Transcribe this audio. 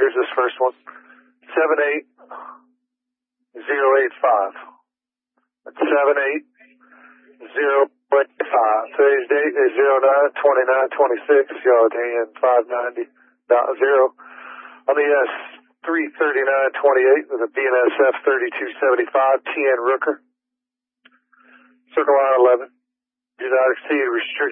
Here's this first one. 78085. That's 78085. Today's date is 09/29/26. Yard hand 590.0. On the S33928 with a BNSF 3275 TN Rooker. Circle line 11. Do not exceed restrict.